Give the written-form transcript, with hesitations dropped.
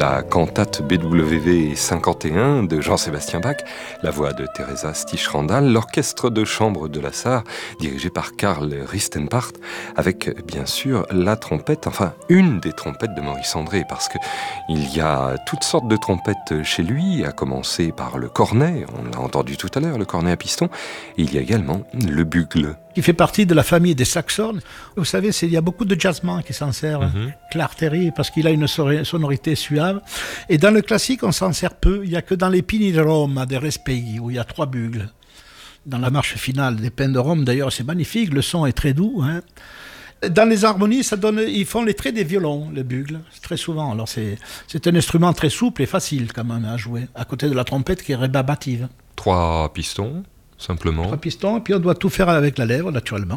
la cantate BWV 51 de Jean-Sébastien Bach, la voix de Teresa Stich-Randall, l'orchestre de chambre de la Sarre, dirigé par Karl Ristenpart, avec bien sûr la trompette, enfin une des trompettes de Maurice André, parce qu'il y a toutes sortes de trompettes chez lui, à commencer par le cornet, on l'a entendu tout à l'heure, le cornet à piston, et il y a également le bugle. Qui fait partie de la famille des saxornes. Vous savez, il y a beaucoup de jazzman qui s'en servent. Clark Terry, parce qu'il a une sonorité suave. Et dans le classique, on s'en sert peu. Il n'y a que dans les Pini de Rome, des Respighi, où il y a 3 bugles. Dans la marche finale des Peines de Rome, d'ailleurs, c'est magnifique. Le son est très doux. Dans les harmonies, ils font les traits des violons, le bugle, très souvent. Alors c'est un instrument très souple et facile quand même à jouer, à côté de la trompette qui est rébarbative. 3 pistons, simplement. 3 pistons, et puis on doit tout faire avec la lèvre, naturellement.